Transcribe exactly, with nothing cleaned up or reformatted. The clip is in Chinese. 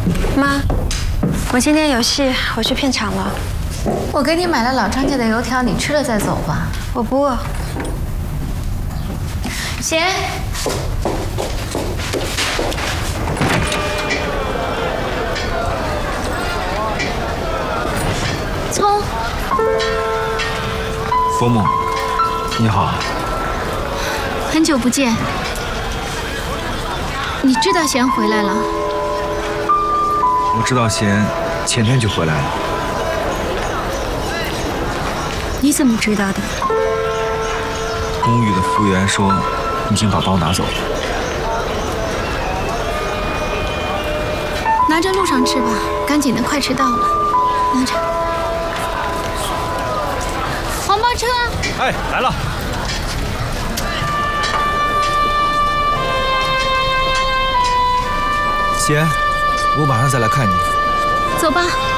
妈，我今天有戏，我去片场了。 我给你买了老张家的油条，你吃了再走吧。 我不饿。 贤，葱， 佛母，你好。 很久不见。你知道贤回来了？ 我知道贤前天就回来了。 你怎么知道的？ 公寓的服务员说已经把包拿走了。 拿着路上吃吧，赶紧的，快迟到了。拿着。黄包车。 哎，来了。贤，我晚上再来看你。 走吧。